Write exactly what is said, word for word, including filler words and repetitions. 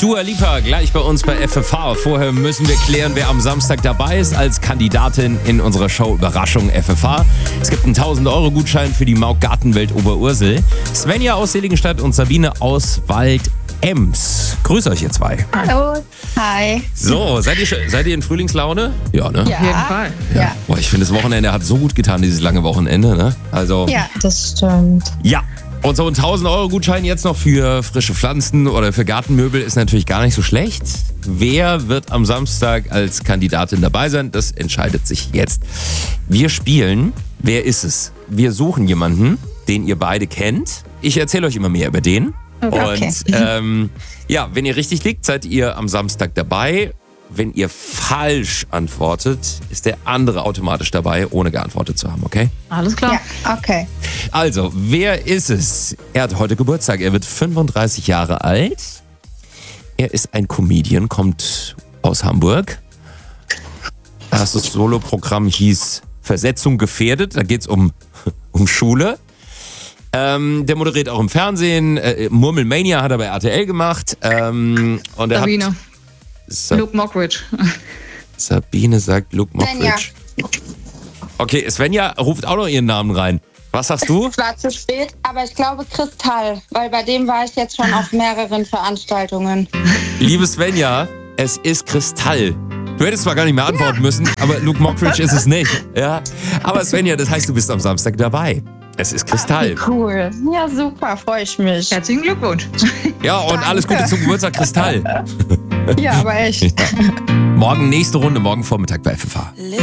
Dua Lipa gleich bei uns bei F F H. Vorher müssen wir klären, wer am Samstag dabei ist als Kandidatin in unserer Show Überraschung F F H. Es gibt einen tausend Euro Gutschein für die Mauk Gartenwelt Oberursel. Svenja aus Seligenstadt und Sabine aus Wald-Ems. Grüß euch ihr zwei. Hallo. Hi. So, seid ihr, seid ihr in Frühlingslaune? Ja, ne? Ja. Auf jeden Fall. Ja. Ja. Boah, ich finde, das Wochenende hat so gut getan, dieses lange Wochenende, ne? Also. Ja, das stimmt. Ja. Und so ein tausend Euro Gutschein jetzt noch für frische Pflanzen oder für Gartenmöbel ist natürlich gar nicht so schlecht. Wer wird am Samstag als Kandidatin dabei sein? Das entscheidet sich jetzt. Wir spielen Wer ist es? Wir suchen jemanden, den ihr beide kennt. Ich erzähle euch immer mehr über den. Okay. Und ähm, ja, wenn ihr richtig liegt, seid ihr am Samstag dabei. Wenn ihr falsch antwortet, ist der andere automatisch dabei, ohne geantwortet zu haben, okay? Alles klar. Ja, okay. Also, wer ist es? Er hat heute Geburtstag, er wird fünfunddreißig Jahre alt. Er ist ein Comedian, kommt aus Hamburg. Das Soloprogramm hieß Versetzung gefährdet, da geht es um, um Schule. Ähm, der moderiert auch im Fernsehen, äh, Murmelmania hat er bei R T L gemacht. Ähm, und er Sabine. Hat, Sa- Luke Mockridge. Sabine sagt Luke Svenja. Mockridge. Okay, Svenja ruft auch noch ihren Namen rein. Was sagst du? Es war zu spät, aber ich glaube Kristall, weil bei dem war ich jetzt schon auf mehreren Veranstaltungen. Liebe Svenja, es ist Kristall. Du hättest zwar gar nicht mehr antworten müssen, aber Luke Mockridge ist es nicht. Ja? Aber Svenja, das heißt, du bist am Samstag dabei. Es ist Kristall. Cool. Ja, super, freue ich mich. Herzlichen Glückwunsch. Ja, und Danke. alles Gute zum Geburtstag, Kristall. Ja, aber echt. Morgen nächste Runde, morgen Vormittag bei F F H.